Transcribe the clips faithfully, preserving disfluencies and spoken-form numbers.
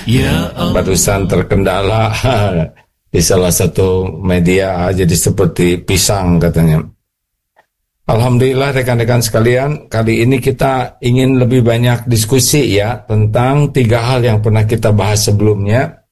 Ya Allah. Barusan terkendala di salah satu media, jadi seperti pisang katanya. Alhamdulillah rekan-rekan sekalian, kali ini kita ingin lebih banyak diskusi ya tentang tiga hal yang pernah kita bahas sebelumnya,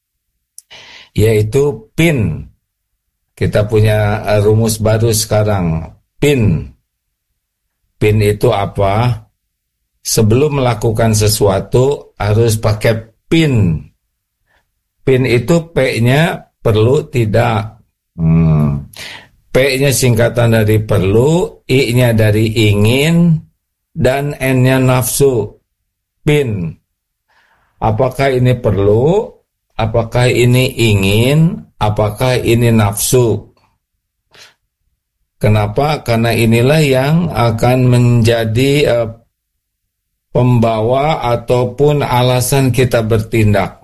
yaitu P I N. Kita punya rumus baru sekarang, P I N. P I N itu apa? Sebelum melakukan sesuatu harus pakai P I N. P I N itu P-nya perlu tidak. Hmm. P-nya singkatan dari perlu, I-nya dari ingin, dan N-nya nafsu. P I N. Apakah ini perlu? Apakah ini ingin? Apakah ini nafsu? Kenapa? Karena inilah yang akan menjadi uh, pembawa ataupun alasan kita bertindak.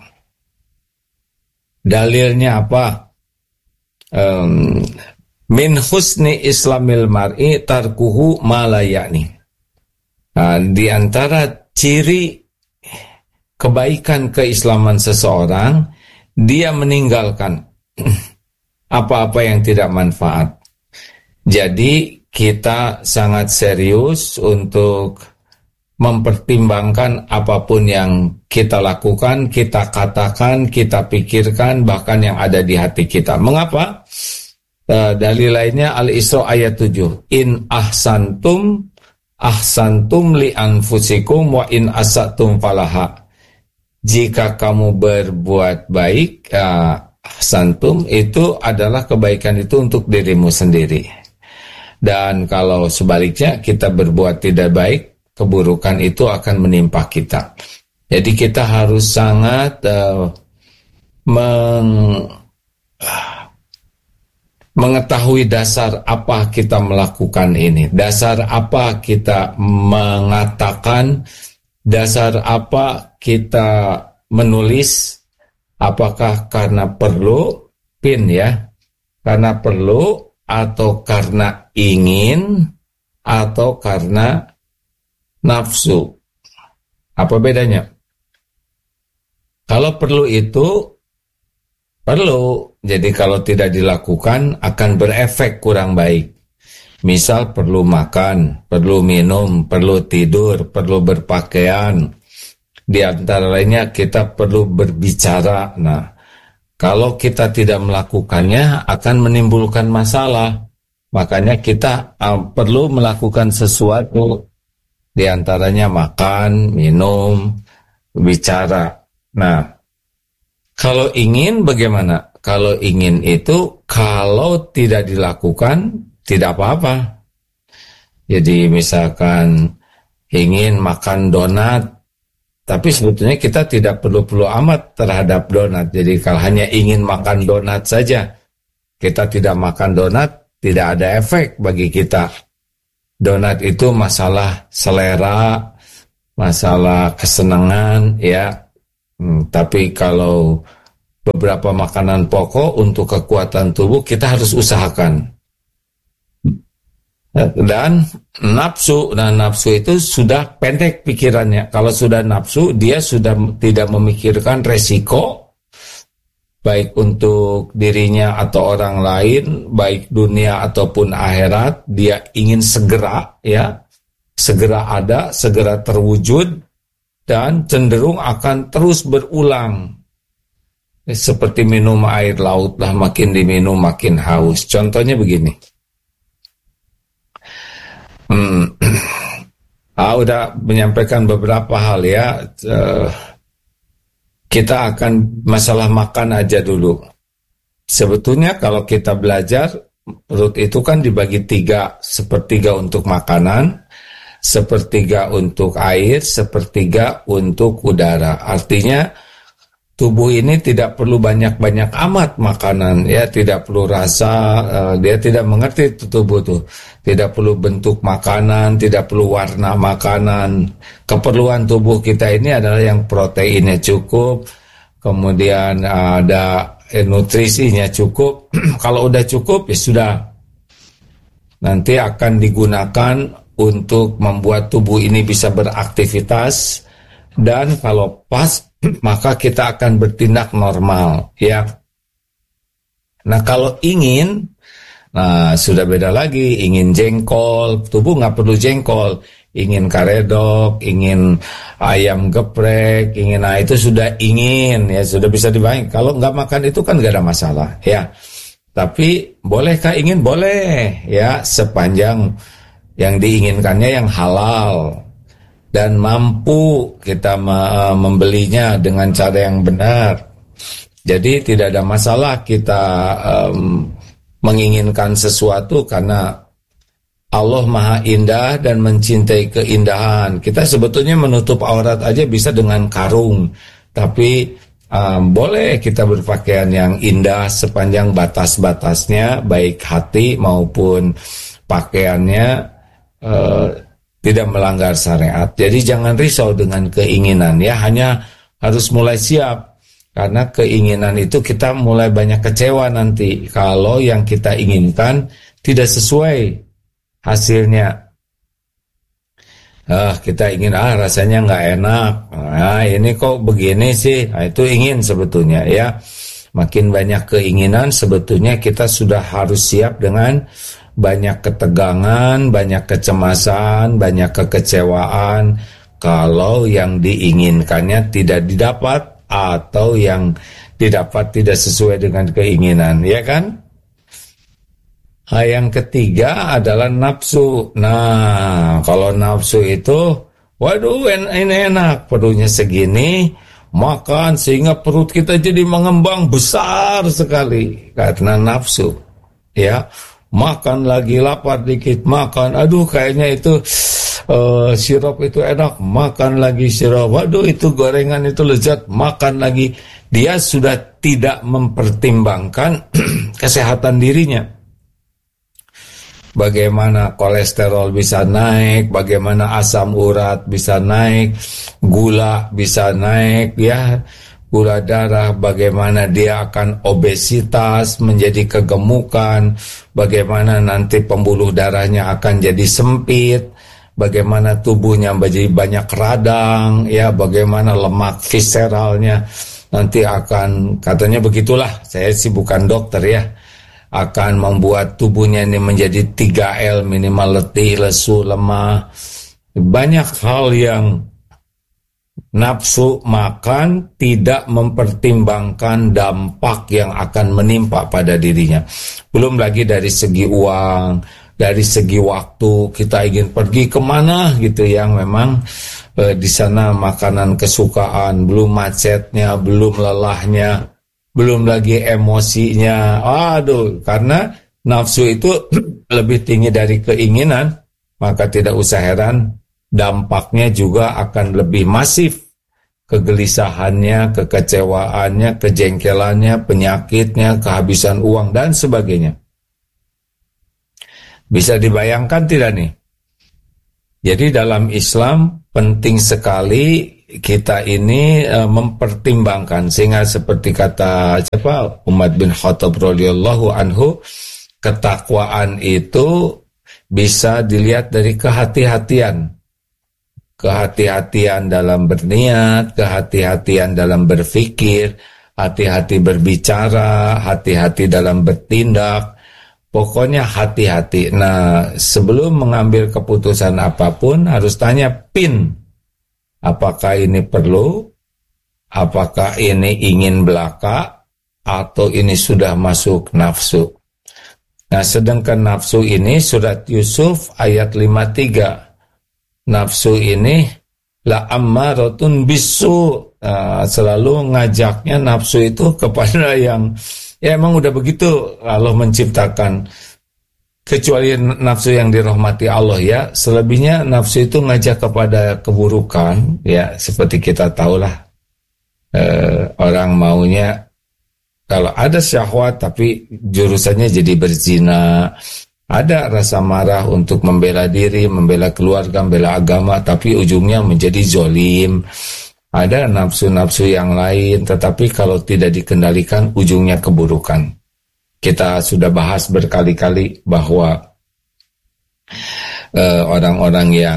Dalilnya apa? Um, Min husni islamil mar'i tarkuhu ma la ya'ni. Nah, di antara ciri kebaikan keislaman seseorang, dia meninggalkan apa-apa yang tidak manfaat. Jadi kita sangat serius untuk mempertimbangkan apapun yang kita lakukan, kita katakan, kita pikirkan, bahkan yang ada di hati kita. Mengapa? Uh, dalil lainnya Al-Isra ayat tujuh. In ahsantum ahsantum li anfusikum wa in asatum falaha. Jika kamu berbuat baik, uh, ahsantum itu adalah kebaikan itu untuk dirimu sendiri. Dan kalau sebaliknya kita berbuat tidak baik, keburukan itu akan menimpa kita. Jadi kita harus sangat uh, meng mengetahui dasar apa kita melakukan ini, dasar apa kita mengatakan, dasar apa kita menulis, apakah karena perlu, P I N ya, karena perlu atau karena ingin atau karena nafsu. Apa bedanya? Kalau perlu itu perlu, jadi kalau tidak dilakukan akan berefek kurang baik. Misal perlu makan, perlu minum, perlu tidur, perlu berpakaian. Di antara lainnya kita perlu berbicara. Nah, kalau kita tidak melakukannya akan menimbulkan masalah. Makanya kita uh, perlu melakukan sesuatu. Di antaranya makan, minum, bicara. Nah, kalau ingin bagaimana? Kalau ingin itu, kalau tidak dilakukan, tidak apa-apa. Jadi misalkan ingin makan donat, tapi sebetulnya kita tidak perlu-perlu amat terhadap donat. Jadi kalau hanya ingin makan donat saja, kita tidak makan donat, tidak ada efek bagi kita. Donat itu masalah selera, masalah kesenangan, ya. Hmm, tapi kalau beberapa makanan pokok untuk kekuatan tubuh kita harus usahakan. Dan nafsu, nah nafsu itu sudah pendek pikirannya. Kalau sudah nafsu, dia sudah tidak memikirkan resiko, baik untuk dirinya atau orang lain, baik dunia ataupun akhirat. Dia ingin segera, ya, segera ada, segera terwujud, dan cenderung akan terus berulang. Seperti minum air laut lah, makin diminum makin haus. Contohnya begini. Hmm. Ah, udah menyampaikan beberapa hal ya. Uh, kita akan masalah makan aja dulu. Sebetulnya kalau kita belajar, perut itu kan dibagi tiga. Sepertiga untuk makanan, sepertiga untuk air, sepertiga untuk udara. Artinya tubuh ini tidak perlu banyak-banyak amat makanan, ya, tidak perlu rasa, uh, dia tidak mengerti tubuh tuh. Tidak perlu bentuk makanan, tidak perlu warna makanan. Keperluan tubuh kita ini adalah yang proteinnya cukup, kemudian ada eh, nutrisinya cukup. Kalau udah cukup ya sudah. Nanti akan digunakan untuk membuat tubuh ini bisa beraktivitas, dan kalau pas maka kita akan bertindak normal, ya. Nah, kalau ingin, nah sudah beda lagi. Ingin jengkol, tubuh nggak perlu jengkol. Ingin karedok, ingin ayam geprek, ingin, nah itu sudah ingin, ya sudah bisa dibayang. Kalau nggak makan itu kan nggak ada masalah, ya. Tapi bolehkah ingin? Boleh, ya, sepanjang yang diinginkannya yang halal dan mampu kita membelinya dengan cara yang benar. Jadi tidak ada masalah kita um, menginginkan sesuatu karena Allah Maha Indah dan mencintai keindahan. Kita sebetulnya menutup aurat aja bisa dengan karung, tapi um, boleh kita berpakaian yang indah sepanjang batas-batasnya, baik hati maupun pakaiannya uh, tidak melanggar syariat. Jadi jangan risau dengan keinginan, ya, hanya harus mulai siap. Karena keinginan itu kita mulai banyak kecewa nanti kalau yang kita inginkan tidak sesuai hasilnya. Ah, kita ingin, ah rasanya nggak enak. Nah, ini kok begini sih. Nah, itu ingin sebetulnya, ya. Makin banyak keinginan sebetulnya kita sudah harus siap dengan banyak ketegangan, banyak kecemasan, banyak kekecewaan kalau yang diinginkannya tidak didapat atau yang didapat tidak sesuai dengan keinginan, ya kan? Nah, yang ketiga adalah nafsu. Nah, kalau nafsu itu, waduh ini enak, perutnya segini, makan sehingga perut kita jadi mengembang besar sekali karena nafsu, ya. Makan lagi, lapar dikit, makan, aduh kayaknya itu Uh, sirup itu enak, makan lagi sirup, waduh itu gorengan itu lezat, makan lagi. Dia sudah tidak mempertimbangkan kesehatan dirinya, bagaimana kolesterol bisa naik, bagaimana asam urat bisa naik, gula bisa naik, ya, gula darah, bagaimana dia akan obesitas, menjadi kegemukan, bagaimana nanti pembuluh darahnya akan jadi sempit, bagaimana tubuhnya menjadi banyak radang, ya, bagaimana lemak visceralnya nanti akan, katanya begitulah, saya sih bukan dokter, ya, akan membuat tubuhnya ini menjadi tiga L, minimal letih, lesu, lemah. Banyak hal yang nafsu makan tidak mempertimbangkan dampak yang akan menimpa pada dirinya. Belum lagi dari segi uang, dari segi waktu, kita ingin pergi kemana gitu yang memang eh, di sana makanan kesukaan, belum macetnya, belum lelahnya, belum lagi emosinya. Aduh, karena nafsu itu lebih tinggi dari keinginan, maka tidak usah heran dampaknya juga akan lebih masif. Kegelisahannya, kekecewaannya, kejengkelannya, penyakitnya, kehabisan uang dan sebagainya. Bisa dibayangkan tidak nih? Jadi dalam Islam penting sekali kita ini e, mempertimbangkan, sehingga seperti kata siapa, Umar bin Khattab radhiyallahu anhu, ketakwaan itu bisa dilihat dari kehati-hatian. Kehati-hatian dalam berniat, kehati-hatian dalam berpikir, hati-hati berbicara, hati-hati dalam bertindak. Pokoknya hati-hati. Nah, sebelum mengambil keputusan apapun harus tanya pin. Apakah ini perlu? Apakah ini ingin belaka? Atau ini sudah masuk nafsu? Nah, sedangkan nafsu ini surat Yusuf ayat lima puluh tiga. Nafsu ini la ammaratun bisu. Nah, selalu ngajaknya nafsu itu kepada yang, ya emang udah begitu Allah menciptakan, kecuali nafsu yang dirahmati Allah, ya. Selebihnya nafsu itu ngajak kepada keburukan, ya, seperti kita tahulah eh, orang maunya kalau ada syahwat tapi jurusannya jadi berzina, ada rasa marah untuk membela diri, membela keluarga, membela agama, tapi ujungnya menjadi zolim. Ada nafsu-nafsu yang lain, tetapi kalau tidak dikendalikan ujungnya keburukan. Kita sudah bahas berkali-kali bahwa uh, orang-orang yang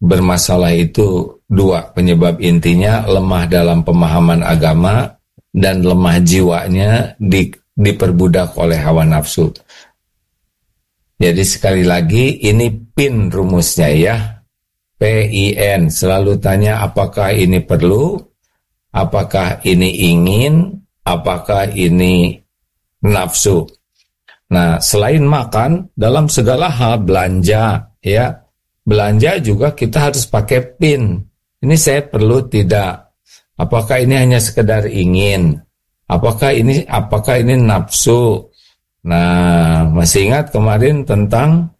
bermasalah itu dua penyebab intinya, lemah dalam pemahaman agama dan lemah jiwanya di, diperbudak oleh hawa nafsu. Jadi sekali lagi ini pin rumusnya ya, P I N. Selalu tanya apakah ini perlu, apakah ini ingin, apakah ini nafsu. Nah, selain makan, dalam segala hal, belanja, ya, belanja juga kita harus pakai pin. Ini saya perlu tidak? Apakah ini hanya sekedar ingin? Apakah ini, apakah ini nafsu? Nah, masih ingat kemarin tentang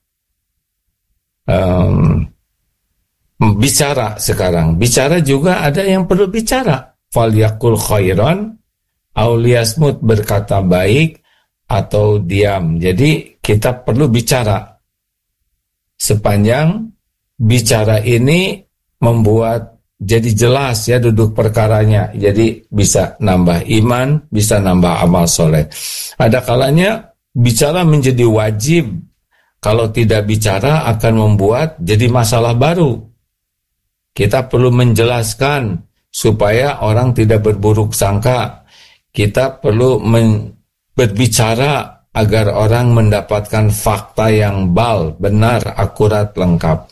um, bicara sekarang. Bicara juga ada yang perlu bicara. Falyakul khairan, auliyasmut, berkata baik, atau diam. Jadi kita perlu bicara. Sepanjang bicara ini membuat jadi jelas ya duduk perkaranya. Jadi bisa nambah iman, bisa nambah amal soleh. Ada kalanya bicara menjadi wajib. Kalau tidak bicara akan membuat jadi masalah baru. Kita perlu menjelaskan supaya orang tidak berburuk sangka. Kita perlu men berbicara agar orang mendapatkan fakta yang bal, benar, akurat, lengkap.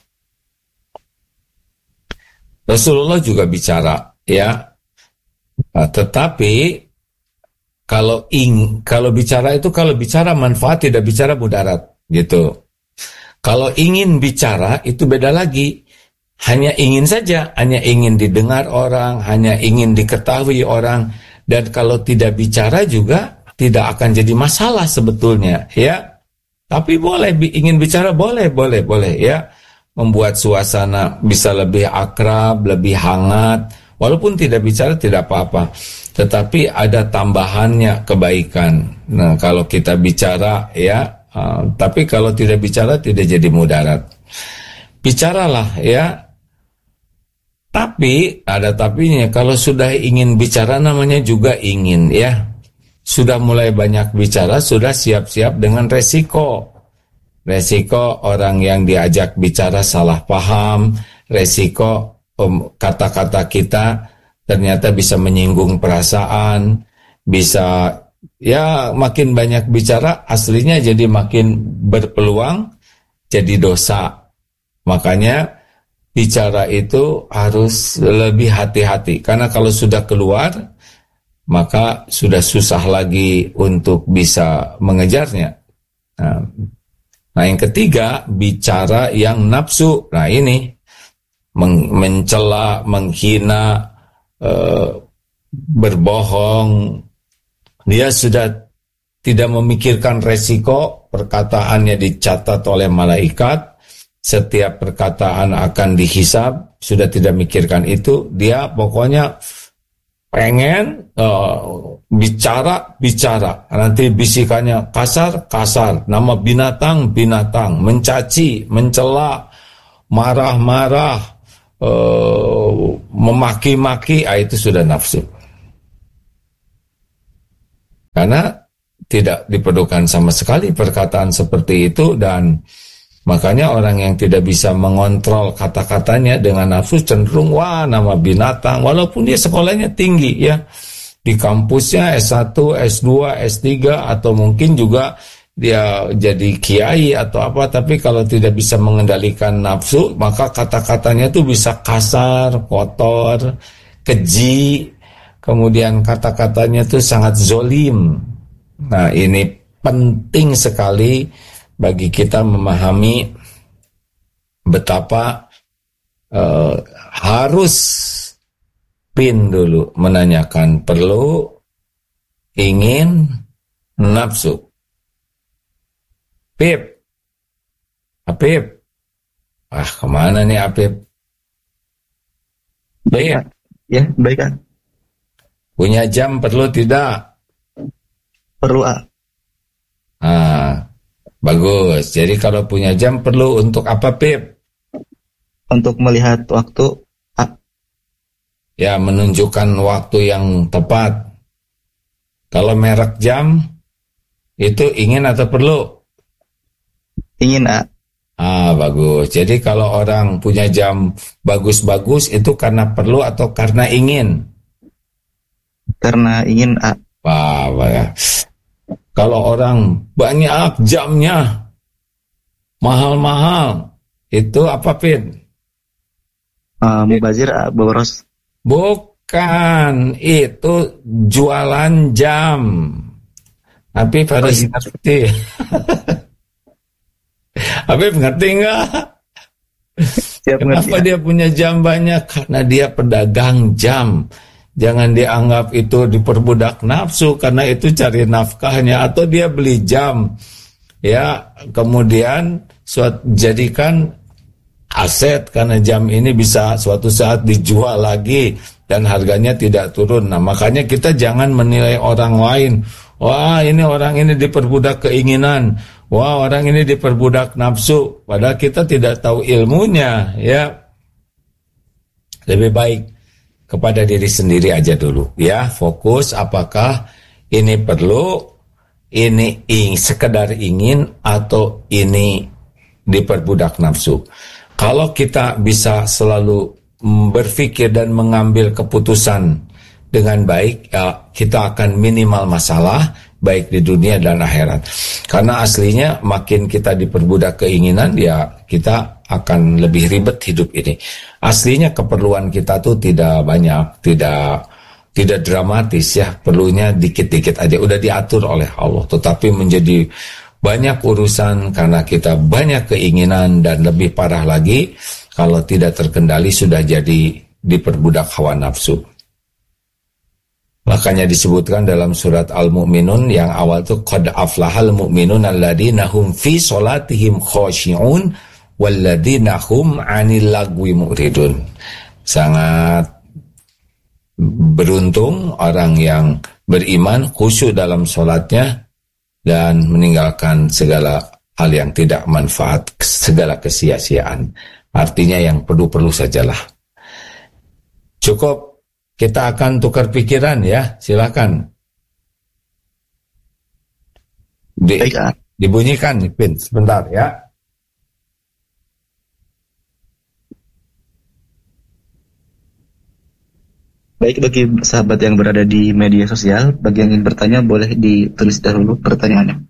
Rasulullah juga bicara, ya. Nah, tetapi kalau ing, kalau bicara itu kalau bicara manfaat, tidak bicara mudarat, gitu. Kalau ingin bicara itu beda lagi. Hanya ingin saja, hanya ingin didengar orang, hanya ingin diketahui orang, dan kalau tidak bicara juga tidak akan jadi masalah sebetulnya, ya. Tapi boleh ingin bicara, boleh, boleh, boleh, ya. Membuat suasana bisa lebih akrab, lebih hangat. Walaupun tidak bicara tidak apa-apa. Tetapi ada tambahannya kebaikan. Nah, kalau kita bicara, ya. Uh, tapi kalau tidak bicara tidak jadi mudarat. Bicaralah, ya. Tapi ada tapinya. Kalau sudah ingin bicara namanya juga ingin, ya. Sudah mulai banyak bicara, sudah siap-siap dengan resiko. Resiko orang yang diajak bicara salah paham, resiko um, kata-kata kita ternyata bisa menyinggung perasaan, bisa, ya makin banyak bicara, aslinya jadi makin berpeluang jadi dosa. Makanya bicara itu harus lebih hati-hati, karena kalau sudah keluar, maka sudah susah lagi untuk bisa mengejarnya. Nah, nah yang ketiga, bicara yang nafsu. Nah ini, men mencela, menghina, e, berbohong. Dia sudah tidak memikirkan resiko, perkataannya dicatat oleh malaikat, setiap perkataan akan dihisab, sudah tidak mikirkan itu. Dia pokoknya pengen uh, bicara, bicara. Nanti bisikannya kasar, kasar. Nama binatang, binatang. Mencaci, mencela, marah-marah, uh, memaki-maki. Ah, itu sudah nafsu. Karena tidak diperlukan sama sekali perkataan seperti itu, dan makanya orang yang tidak bisa mengontrol kata-katanya dengan nafsu cenderung wah nama binatang, walaupun dia sekolahnya tinggi, ya, di kampusnya S satu, S dua, S tiga, atau mungkin juga dia jadi kiai atau apa, tapi kalau tidak bisa mengendalikan nafsu, maka kata-katanya tuh bisa kasar, kotor, keji, kemudian kata-katanya tuh sangat zolim. Nah ini penting sekali bagi kita memahami betapa uh, harus pin dulu menanyakan perlu, ingin, nafsu. Pip, Apip, ah kemana nih Apip? Baik, ya baik kan. Punya jam perlu tidak? Perlu ah. Ah. Bagus. Jadi kalau punya jam perlu untuk apa, Pip? Untuk melihat waktu. Ah. Ya, menunjukkan waktu yang tepat. Kalau merek jam itu ingin atau perlu? Ingin, ah. Ah, bagus. Jadi kalau orang punya jam bagus-bagus itu karena perlu atau karena ingin? Karena ingin A. Wah, wah, ya. Kalau orang banyak jamnya, mahal-mahal, itu apa, Pin? Uh, mubazir A, boros. Bukan, itu jualan jam. Tapi harus Oh, iya. ngerti. Habib ngerti nggak? Siap ngerti Kenapa A. dia punya jam banyak? Karena dia pedagang jam. Jangan dianggap itu diperbudak nafsu, karena itu cari nafkahnya. Atau dia beli jam, ya, kemudian suat, jadikan aset, karena jam ini bisa suatu saat dijual lagi dan harganya tidak turun. Nah, makanya kita jangan menilai orang lain. Wah, ini orang ini diperbudak keinginan. Wah, orang ini diperbudak nafsu. Padahal kita tidak tahu ilmunya, ya. Lebih baik kepada diri sendiri aja dulu, ya. Fokus apakah ini perlu, ini ing, sekedar ingin, atau ini diperbudak nafsu. Kalau kita bisa selalu berpikir dan mengambil keputusan dengan baik, ya, kita akan minimal masalah baik di dunia dan akhirat. Karena aslinya makin kita diperbudak keinginan, ya kita akan lebih ribet hidup ini. Aslinya keperluan kita tuh tidak banyak, tidak tidak dramatis, ya, perlunya dikit-dikit aja, udah diatur oleh Allah. Tetapi menjadi banyak urusan karena kita banyak keinginan, dan lebih parah lagi kalau tidak terkendali sudah jadi diperbudak hawa nafsu. Makanya disebutkan dalam surat Al-Mu'minun yang awal itu qad aflahal mu'minun alladzina hum fi sholatihim khashi'un walladzina hum 'anil lagwi mu'ridun. Sangat beruntung orang yang beriman, khusyuk dalam sholatnya, dan meninggalkan segala hal yang tidak manfaat, segala kesia-siaan. Artinya yang perlu-perlu sajalah. Cukup, kita akan tukar pikiran, ya, silakan. Di, Baik A. dibunyikan, Pin, sebentar, ya. Baik, bagi sahabat yang berada di media sosial, bagi yang ingin bertanya boleh ditulis dahulu pertanyaannya.